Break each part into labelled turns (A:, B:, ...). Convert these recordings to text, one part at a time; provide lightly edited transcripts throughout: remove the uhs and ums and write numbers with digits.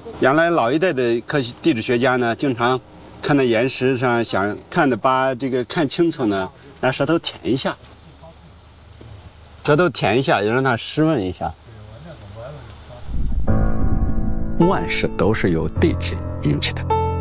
A: 原来老一代的地质学家呢，经常看到岩石上，想看的把这个看清楚呢，拿舌头舔一下，也让它湿润一下。
B: 万事都是由地质引起的。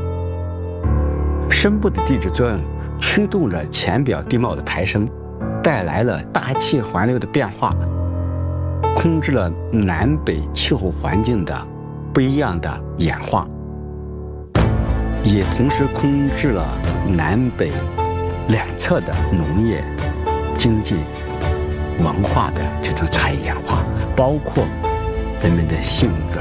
B: 深部的地质作用驱动着浅表地貌的抬升，带来了大气环流的变化，控制了南北气候环境的不一样的演化，也同时控制了南北两侧的农业、经济、文化的这种差异演化，包括人们的性格。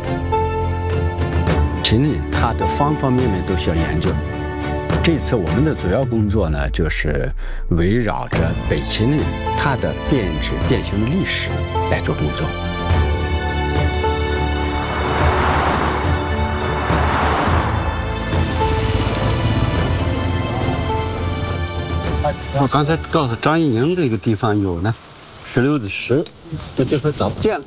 B: 秦岭它的方方面面都需要研究。这次我们的主要工作呢，就是围绕着北秦岭它的变质变形的历史来做工作。
A: 我刚才告诉张一宁这个地方有呢石榴子石，那这会找不见了。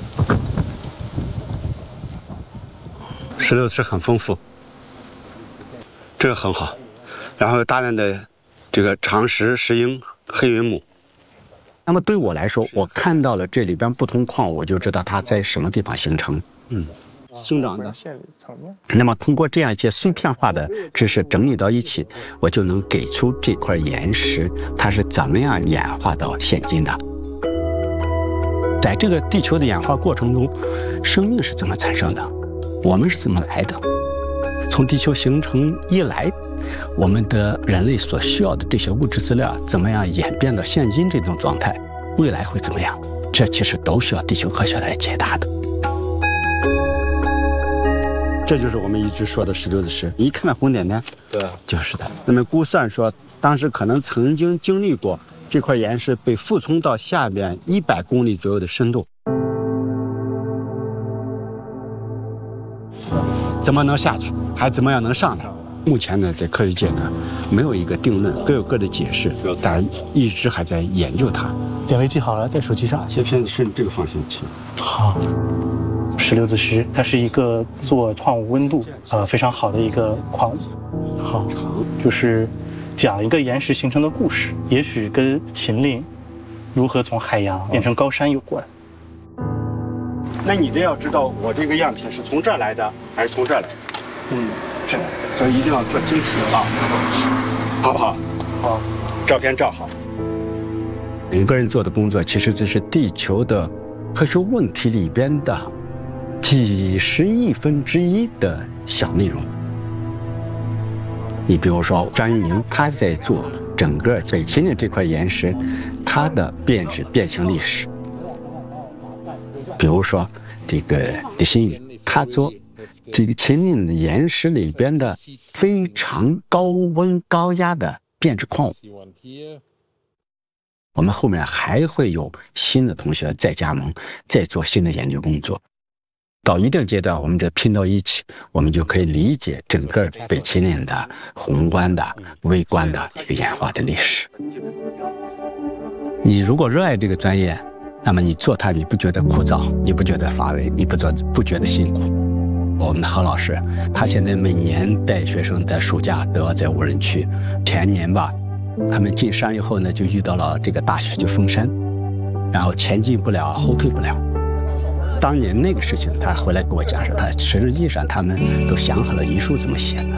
A: 石榴石很丰富，这个很好，然后有大量的这个长石、石英、黑云母。
B: 那么对我来说，我看到了这里边不同矿物，我就知道它在什么地方形成。
A: 生长的。
B: 那么通过这样一些碎片化的知识整理到一起，我就能给出这块岩石它是怎么样演化到现今的。在这个地球的演化过程中，生命是怎么产生的？我们是怎么来的？从地球形成以来，我们的人类所需要的这些物质资料怎么样演变到现今这种状态？未来会怎么样？这其实都需要地球科学来解答的。这就是我们一直说的石榴子石，一看到红点点，
A: 对，
B: 就是的。
A: 那么估算说，当时可能曾经经历过这块岩石被覆冲到下边100公里左右的深度。怎么能下去，还怎么样能上来？目前呢，在科学界呢，没有一个定论，各有各的解释，大家一直还在研究它。
C: 点位记好了，在手机上。
A: 切片是这个方向切。
C: 好。
D: 石榴子石，它是一个做矿物温度非常好的一个矿物。
C: 好，
D: 就是讲一个岩石形成的故事，也许跟秦岭如何从海洋变成高山有关。
A: 那你这要知道，我这个样品是从这儿来的，还是从这儿来的？是，所以一定要做精细啊，好不好？
D: 好，
A: 照片照好。
B: 每个人做的工作，其实这是地球的科学问题里边的几十亿分之一的小内容。你比如说张一鸣，他在做整个北秦岭这块岩石它的变质变形历史。比如说这个李新宇，他做这个秦岭的岩石里边的非常高温高压的变质矿物。我们后面还会有新的同学再加盟，再做新的研究工作。到一定阶段，我们这拼到一起，我们就可以理解整个北秦岭的宏观的、微观的一个演化的历史。你如果热爱这个专业，那么你做它，你不觉得枯燥，你不觉得乏味，你不觉得辛苦。我们的何老师，他现在每年带学生在暑假都要在无人区。前年吧，他们进山以后呢，就遇到了这个大雪，就封山，然后前进不了，后退不了。当年那个事情，他回来跟我讲说，他实际上他们都想好了遗书怎么写的。